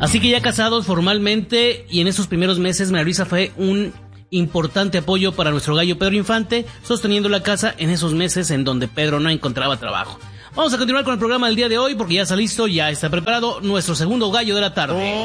Así que ya casados formalmente, y en esos primeros meses María Luisa fue un importante apoyo para nuestro gallo Pedro Infante, sosteniendo la casa en esos meses en donde Pedro no encontraba trabajo. Vamos a continuar con el programa del día de hoy porque ya está listo, ya está preparado nuestro segundo gallo de la tarde.